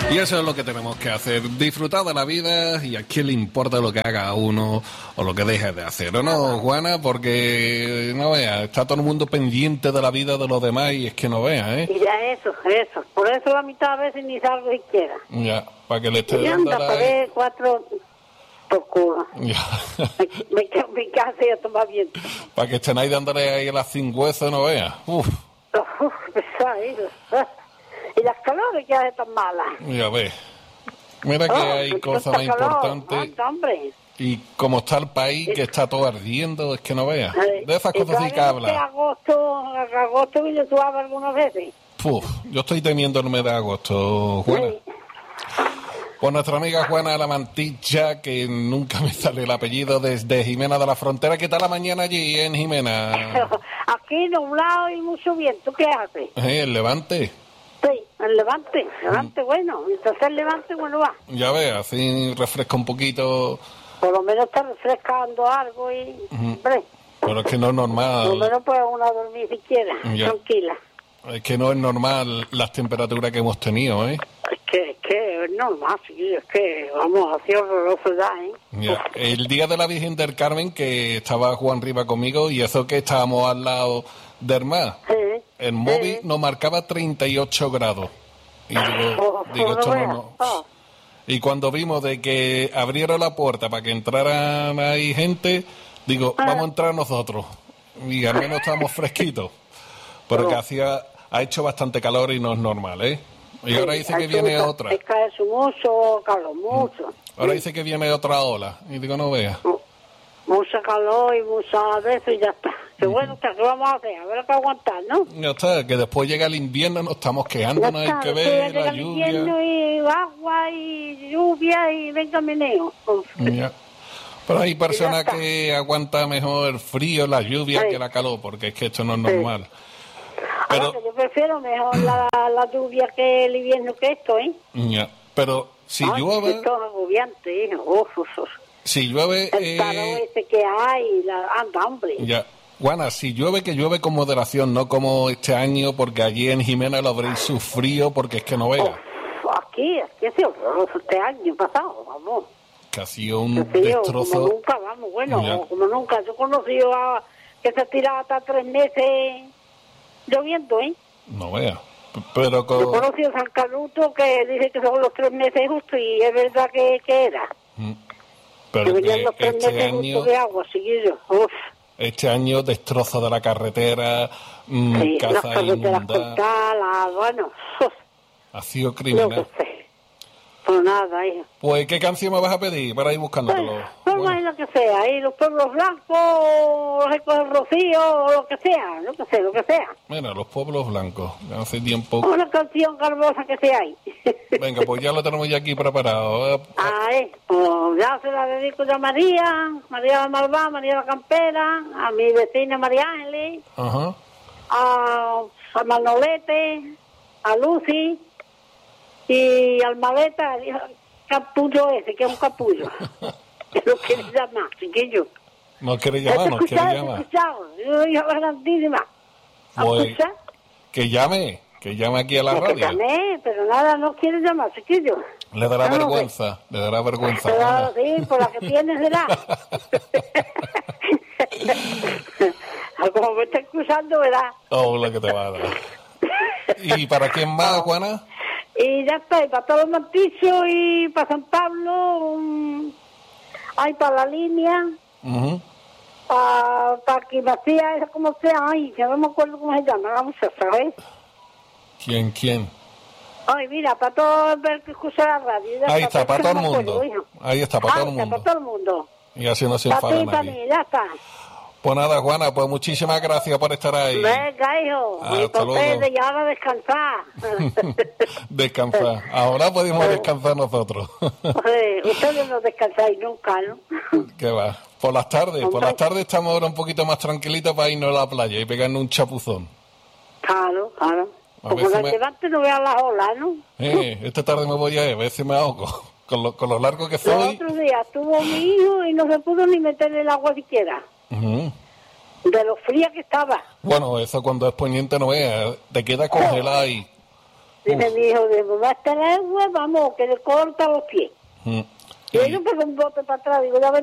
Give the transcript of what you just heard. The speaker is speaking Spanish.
Y eso es lo que tenemos que hacer, disfrutar de la vida, y a quién le importa lo que haga uno o lo que deje de hacer, ¿o no, Juana? Porque, no veas, está todo el mundo pendiente de la vida de los demás y es que no veas, ¿eh? Y ya eso, por eso la mitad de veces ni salgo siquiera. Ya, para que le esté y dando anda, pagué 4 por culo. Ya. me quedo en mi casa y a tomar viento. Para que estén ahí dándole ahí las cingüezas, no veas. Uf. Y las calores que hace tan malas. Ya ves. Mira que hay cosas más importantes. Hombre. Y como está el país, que está todo ardiendo, es que no veas. De esas cosas sí que habla. Agosto viene suave algunas veces. Yo estoy temiendo el mes de agosto, Juana. Sí. Pues nuestra amiga Juana de la Mantilla, que nunca me sale el apellido, desde Jimena de la Frontera. ¿Qué tal la mañana allí en Jimena? Aquí nublado y mucho viento. ¿Qué hace? ¿El Levante? Sí, el Levante bueno. Entonces el Levante bueno va. Ya ves, así refresca un poquito. Por lo menos está refrescando algo y... Hombre, pero es que no es normal. por lo menos puede uno dormir siquiera, tranquila. Es que no es normal las temperaturas que hemos tenido, ¿eh? Es que es normal, sí, es que vamos, así horroroso ya, ¿eh? Ya. El día de la Virgen del Carmen, que estaba Juan Riva conmigo, y eso que estábamos al lado del mar, el móvil nos marcaba 38 grados. Y digo esto no. Y cuando vimos de que abrieron la puerta para que entraran ahí gente, digo, vamos a entrar nosotros. Y al menos estábamos fresquitos. Porque ha hecho bastante calor y no es normal, ¿eh? Y ahora dice que viene otra. Cae mucho, calor, mucho. Ahora dice que viene otra ola. Y digo, no veas. Mucha calor y mucha de eso y ya está. Que bueno, ¿qué vamos a hacer? A ver, que aguantar, ¿no? Ya está, que después llega el invierno, nos estamos quejando, no hay que ver la lluvia. Invierno y agua y lluvia y venga meneo. Ya. Pero hay personas que aguantan mejor el frío, la lluvia que la calor, porque es que esto no es normal. Pero ahora, yo prefiero mejor la lluvia que el invierno que esto, ¿eh? Ya. Pero si llueve... Esto es agobiante, ¿eh? Si llueve... El calor ese que hay, anda, hombre. Ya. Juana, si llueve, que llueve con moderación, no como este año, porque allí en Jimena lo habréis sufrido, porque es que no veas. Aquí ha sido horroroso este año pasado, vamos. Que ha sido un destrozo. Como nunca, vamos, bueno, como nunca. Yo conocí a que se tiraba hasta 3 meses lloviendo, ¿eh? No veas. Pero yo conocí a San Canuto que dice que son los 3 meses justos y es verdad que era. Pero que los 3 este meses año... justos de agua, seguido. Este año destrozo de la carretera, casa inundada, bueno, ha sido criminal. Pues nada, hija. Pues, ¿qué canción me vas a pedir para ir buscándolo? Pues imagino que sea, y los pueblos blancos, los ecos del Rocío, o lo que sea. Mira, los pueblos blancos, hace tiempo. Una canción garbosa que sea ahí. Venga, pues ya lo tenemos ya aquí preparado. Pues ya se la dedico yo a María la Malvá, María la Campera, a mi vecina María Ángeles, a Manolete, a Lucy y al Maleta, capullo ese, que es un capullo. Que no quiere llamar, chiquillo. No quiere llamar, no quiere llamar. Yo hija grandísima. Pues, que llame aquí a la radio. Que llamé, pero nada, no quiere llamar, chiquillo. Le dará vergüenza, le dará vergüenza. Claro, sí, por la que tiene será. Como me está escuchando, ¿verdad? Oh, la que te va a dar. ¿Y para quién más, Juana? Y ya está, y para todos los Manticios y para San Pablo, para la línea, para que Macías, esa como sea, que no me acuerdo cómo se llama, la muchacha, ¿sabes? ¿Quién? Ay, mira, para todo el que escucha la radio. Ahí está, para todo el mundo. Ahí está, para todo el mundo. Para todo el mundo. Y así no se enfada nadie. Para mí, ya está. Pues nada, Juana, pues muchísimas gracias por estar ahí. Venga, hijo. Hasta luego. Y ahora descansar. Descansar. Ahora podemos descansar nosotros. Ustedes no descansáis nunca, ¿no? ¿Qué va? Por las tardes estamos ahora un poquito más tranquilitos para irnos a la playa y pegarnos un chapuzón. Claro. Como la llevante no vean las olas, ¿no? Esta tarde me voy a ver si me ahogo. Con lo largo que soy. El otro día estuvo mi hijo y no se pudo ni meter en el agua siquiera. De lo fría que estaba. Bueno, eso cuando es poniente no veas, te queda congelada ahí. Y me dijo, va a estar vamos, que le corta los pies. Y yo pegó un bote para atrás, digo, ya